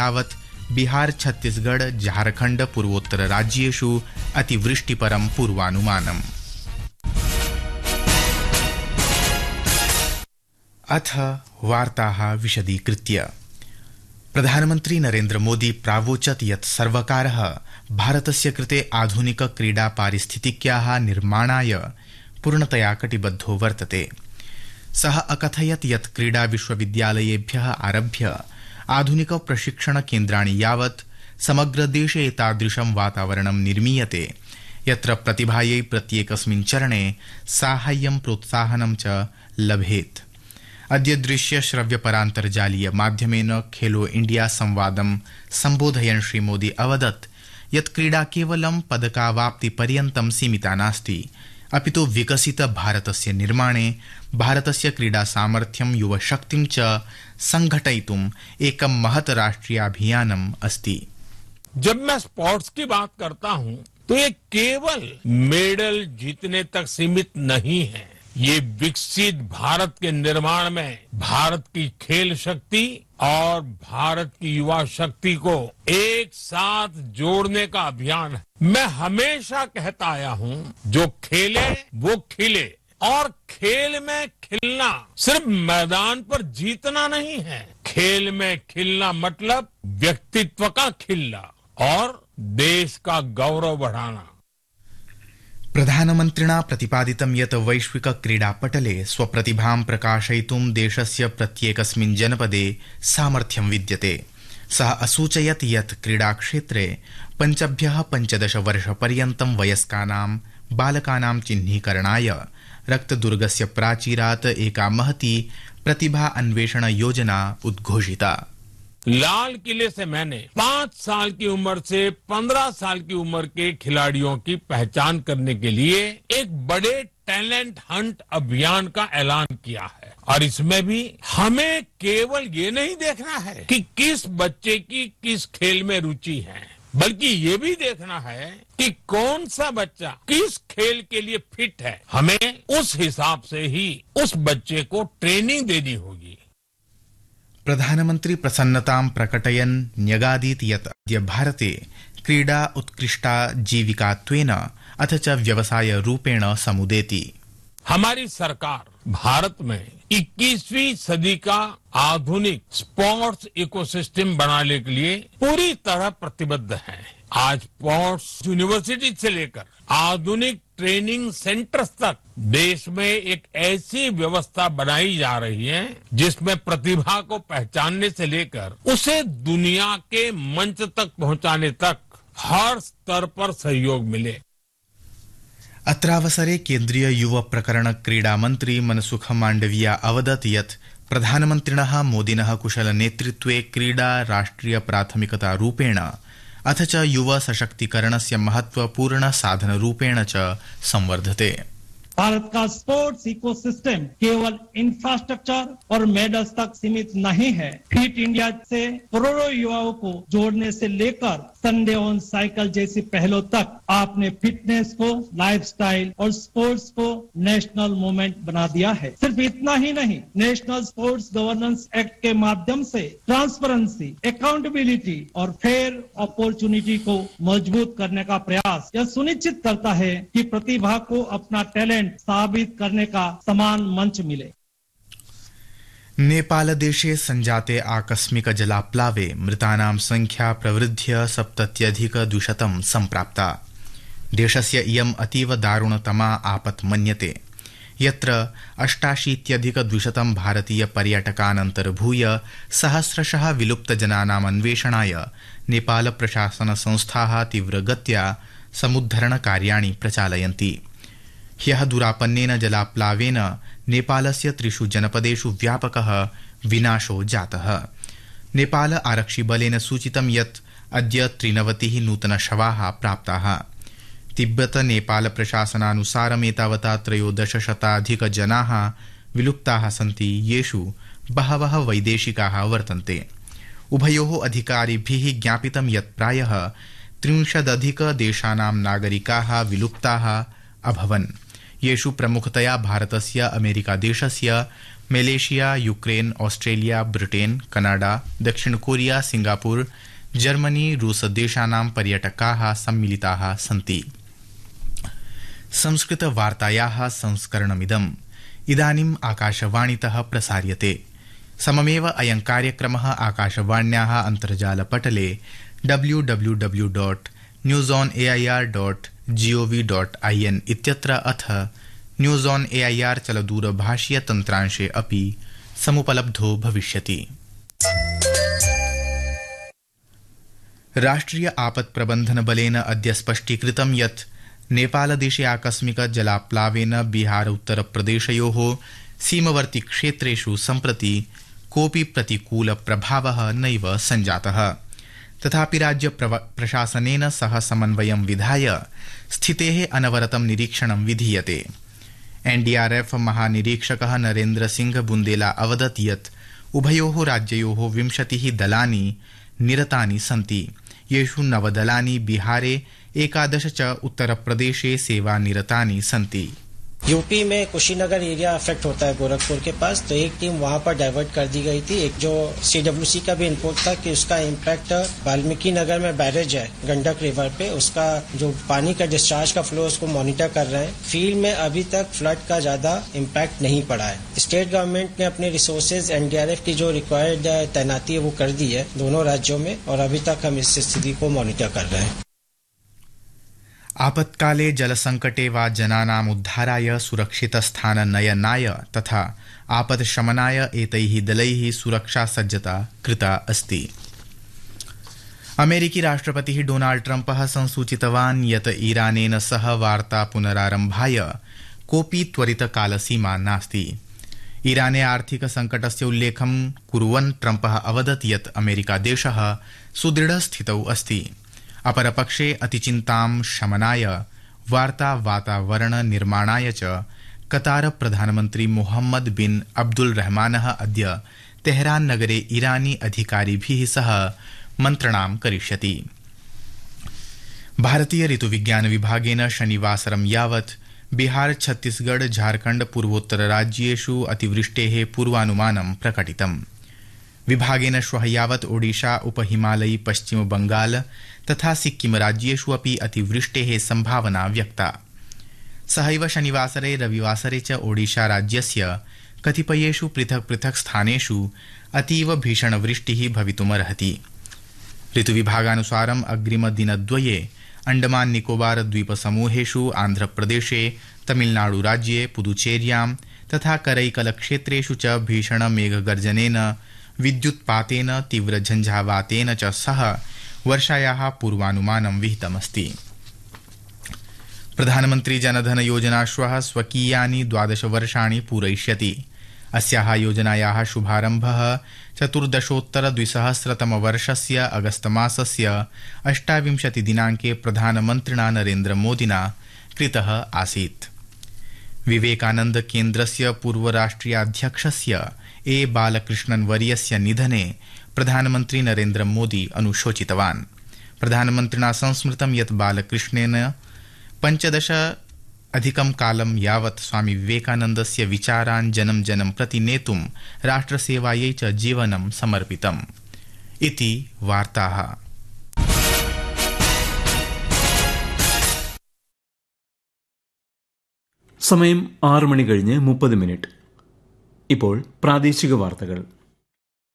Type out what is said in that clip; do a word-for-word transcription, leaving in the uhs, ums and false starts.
यावत् बिहार छत्तीसगढ़ झारखंड पूर्वोत्तर राज्येषु अतिवृष्टिपरं पूर्वानुमानम्। अथ वार्ताः विशदीकृत्य। प्रधानमन्त्री नरेन्द्र मोदी प्रावोचत् यत् सर्वकारः भारतस्य कृते आधुनिक क्रीडा पारिस्थितिक्याः निर्माणाय पूर्णतया कटिबद्धो वर्तते। सः अकथयत् यत् क्रीडा विश्वविद्यालयेभ्यः आरभ्य आधुनिक प्रशिक्षण केन्द्राणि यावत् समग्र देशे एतादृशं वातावरणं निर्मीयते यत्र प्रतिभायै प्रत्येकस्मिन् चरणे साहाय्यं प्रोत्साहनं च लभेत्। अद्य दृश्य श्रव्य परान्तर्जालीय माध्यमेन खेलो इंडिया संवादं सम्बोधयन् श्री मोदी अवदत् यत् क्रीडा केवलं पदकावाप्ति पर्यन्तं सीमिता नास्ति, अपितु विकसित भारतस्य निर्माणे भारतस्य क्रीडा सामर्थ्यं युवशक्तिं च संघटयितुम् एकं महत् राष्ट्रियाभियानम् अस्ति। जब मैं स्पोर्ट्स की बात करता हूं तो ये केवल मेडल जीतने तक सीमित नहीं है। ये विकसित भारत के निर्माण में भारत की खेल शक्ति और भारत की युवा शक्ति को एक साथ जोड़ने का अभियान है। मैं हमेशा कहता आया हूं, जो खेले वो खिले, और खेल में खिलना सिर्फ मैदान पर जीतना नहीं है। खेल में खिलना मतलब व्यक्तित्व का खिलना और देश का गौरव बढ़ाना। प्रधानमन्त्रिणा प्रतिपादितं यत् वैश्विक क्रीडापटले स्वप्रतिभां प्रकाशयितुं देशस्य प्रत्येकस्मिन् जनपदे सामर्थ्यं विद्यते। सः असूचयत् यत् क्रीडाक्षेत्रे पञ्चभ्यः पञ्चदश वर्षपर्यन्तं वयस्कानां बालकानां चिह्नीकरणाय रक्तदुर्गस्य प्राचीरात् एका महती प्रतिभा अन्वेषण योजना उद्घोषिता। लाल किले से मैंने पांच साल की उम्र से पंद्रह साल की उम्र के खिलाड़ियों की पहचान करने के लिए एक बड़े टैलेंट हंट अभियान का ऐलान किया है। और इसमें भी हमें केवल ये नहीं देखना है कि किस बच्चे की किस खेल में रुचि है, बल्कि ये भी देखना है कि कौन सा बच्चा किस खेल के लिए फिट है। हमें उस हिसाब से ही उस बच्चे को ट्रेनिंग देनी होगी। प्रधानमन्त्री प्रसन्नतां प्रकटयन् न्यगादीत् यत् अद्य भारते क्रीडा उत्कृष्टा जीविकात्वेन अथ च व्यवसाय रूपेण समुदेति। हमारी सरकार भारत में इक्कीसवीं सदी का आधुनिक स्पोर्ट्स इकोसिस्टम बनाने के लिए पूरी तरह प्रतिबद्ध है। आज स्पोर्ट्स यूनिवर्सिटी से लेकर आधुनिक ट्रेनिंग सेंटर्स तक देश में एक ऐसी व्यवस्था बनाई जा रही है जिसमें प्रतिभा को पहचानने से लेकर उसे दुनिया के मंच तक पहुंचाने तक हर स्तर पर सहयोग मिले। अत्रावसरे केन्द्रीय युव प्रकरण क्रीडा मन्त्री मनसुख माण्डविया अवदत् यत् प्रधानमन्त्रिणः मोदिनः कुशल नेतृत्वे क्रीडा राष्ट्रिय प्राथमिकता रूपेण अथ च युव सशक्तिकरणस्य महत्वपूर्ण साधन रूपेण च संवर्धते। भारत का स्पोर्ट्स इकोसिस्टम केवल इंफ्रास्ट्रक्चर और मेडल्स तक सीमित नहीं है। फिट इंडिया से करोड़ों युवाओं को जोड़ने से लेकर संडे ऑन साइकिल जैसी पहलों तक आपने फिटनेस को लाइफस्टाइल और स्पोर्ट्स को नेशनल मूवमेंट बना दिया है। सिर्फ इतना ही नहीं, नेशनल स्पोर्ट्स गवर्नेंस एक्ट के माध्यम से ट्रांसपेरेंसी, अकाउंटेबिलिटी और फेयर अपॉर्चुनिटी को मजबूत करने का प्रयास यह सुनिश्चित करता है कि प्रतिभा को अपना टैलेंट साबित करने का समान मंच मिले। नेपाल देशे संजाते आकस्मिक जलाप्लावे मृतानां संख्या प्रवृद्ध्य सप्तत्यधिक द्विशतं सम्प्राप्ता। देशस्य इयम् अतीव दारुणतमा आपत् मन्यते, यत्र अष्टाशीत्यधिक द्विशतं भारतीय पर्यटकानन्तर्भूय सहस्रशः विलुप्तजनानाम् अन्वेषणाय नेपाल प्रशासन संस्थाः तीव्रगत्या समुद्धरण कार्याणि प्रचालयन्ति। ह्यः दुरापन्नेन जलाप्लावेन नेपालस्य त्रिषु जनपदेषु व्यापकः विनाशो जातः। नेपाल आरक्षिबलेन सूचितं यत् अद्य त्रिनवतिः नूतनशवाः प्राप्ताः। तिब्बत नेपाल प्रशासनानुसारम् एतावता त्रयोदशशताधिक जनाः विलुप्ताः सन्ति, येषु बहवः वैदेशिकाः वर्तन्ते। उभयोः अधिकारिभिः ज्ञापितं यत् प्रायः त्रिंशदधिक देशानां नागरिकाः विलुप्ताः अभवन्, येषु प्रमुखतया भारतस्य, अमेरिकादेशस्य, Malaysia, Ukraine, Australia, Britain, Canada, दक्षिण कोरिया, सिंगापुर, जर्मनी, रूस देशानां पर्यटकाः सम्मिलिताः सन्ति। संस्कृतवार्तायाः संस्करणमिदम् इदानीम् आकाशवाणीतः प्रसार्यते। सममेव अयं कार्यक्रमः आकाशवाण्याः अन्तर्जालपटले W W W dot news on A I R dot G O V dot I N इत्यत्र अथ news on A I R चलदूरभाषीय तन्त्रांशे अपि समुपलब्धो भविष्यति। राष्ट्रिय आपत् प्रबन्धन बलेन अद्य स्पष्टीकृतं यत् नेपालदेशे आकस्मिक जलाप्लावेन बिहार उत्तरप्रदेशयोः सीमवर्ती क्षेत्रेषु सम्प्रति कोऽपि प्रतिकूल प्रभावः नैव सञ्जातः। तथापि राज्य प्रशासनेन सह समन्वयं विधाय स्थितेः अनवरतं निरीक्षणं विधीयते। N D R F महानिरीक्षकः Narendra Singh Bundela अवदत् यत् उभयोः राज्ययोः विंशतिः दलानि निरतानि सन्ति, येषु नवदलानि बिहारे एकादश च उत्तरप्रदेशे सेवानिरतानि सन्ति। यूपी में कुशीनगर एरिया अफेक्ट होता है गोरखपुर के पास, तो एक टीम वहां पर डाइवर्ट कर दी गई थी। एक जो सी डब्ल्यू सी का भी इनपुट था कि उसका इम्पैक्ट वाल्मीकि नगर में बैरेज है गंडक रिवर पे, उसका जो पानी का डिस्चार्ज का फ्लो उसको मॉनिटर कर रहे हैं। फील्ड में अभी तक फ्लड का ज्यादा इम्पैक्ट नहीं पड़ा है। स्टेट गवर्नमेंट ने अपने resources N D R F की जो रिक्वायर्ड तैनाती है वो कर दी है दोनों राज्यों में, और अभी तक हम इस स्थिति को मॉनिटर कर रहे हैं। आपत्काले जलसंकटे वा जनानाम् उद्धाराय सुरक्षितस्थाननयनाय तथा आपत्शमनाय एतैः दलैः सुरक्षा सज्जता कृता अस्ति। अमेरिकी राष्ट्रपतिः डोनाल्ड ट्रम्पः संसूचितवान् यत् ईरानेन सह वार्ता पुनरारम्भाय कोऽपि त्वरितकालसीमा नास्ति। ईराने आर्थिक संकटस्य उल्लेखं कुर्वन् ट्रम्पः अवदत् यत् अमेरिकादेशः सुदृढस्थितौ अस्ति। अपरपक्षे अतिचिन्तां शमनाय वार्ता वातावरण निर्माणाय च कतार प्रधानमन्त्री मोहम्मद बिन अब्दुल रहमानः अद्य तेहरान नगरे ईरानी अधिकारिभिः सह मन्त्रणां करिष्यति। भारतीय ऋतुविज्ञान विभागेन शनिवासरं यावत् बिहार, छत्तीसगढ़, झारखण्ड पूर्वोत्तर राज्येषु अतिवृष्टेः पूर्वानुमानं प्रकटितम्। विभागेन श्वः यावत् ओडिशा, उपहिमालयी, पश्चिम बंगाल तथा सिक्किम राज्येषु अपि अतिवृष्टेः संभावना व्यक्ता। सहैव शनिवासरे रविवासरे च ओडिशा राज्यस्य कतिपयेषु पृथक् पृथक् स्थानेषु अतीव भीषणवृष्टिः भवितुमर्हति। ऋतुविभागानुसारम् अग्रिमदिनद्वये अण्डमान निकोबार द्वीपसमूहेषु, आन्ध्रप्रदेशे, तमिलनाडुराज्ये, पुदुचेर्यां तथा करैकल क्षेत्रेषु च भीषण मेघगर्जनेन, विद्युत्पातेन, तीव्र झञ्झावातेन च सह वर्षायाः पूर्वानुमानं विहितमस्ति। प्रधानमन्त्री जनधन योजना श्वः स्वकीयानि द्वादश वर्षाणि पूरयिष्यति। अस्याः योजनायाः शुभारम्भः चतुर्दशोत्तर द्विसहस्रतमवर्षस्य अगस्तमासस्य अष्टाविंशति दिनाङ्के प्रधानमन्त्रिणा नरेन्द्र मोदिना कृतः आसीत्। विवेकानन्द केन्द्रस्य पूर्वराष्ट्रियाध्यक्षस्य ए बालकृष्णन् वर्यस्य निधने प्रधानमन्त्री नरेन्द्र मोदी अनुशोचितवान्। प्रधानमन्त्रिणा संस्मृतं यत् बालकृष्णेन पञ्चदश अधिकं कालं यावत् स्वामी विवेकानन्दस्य विचारान् जनं जनं प्रति नेतुं राष्ट्रसेवायै च जीवनं समर्पितम्। इति वार्ताः। സമയം ആറ് മണി കഴിഞ്ഞ് മുപ്പത് മിനിറ്റ്. ഇപ്പോൾ പ്രാദേശിക വാർത്തകൾ.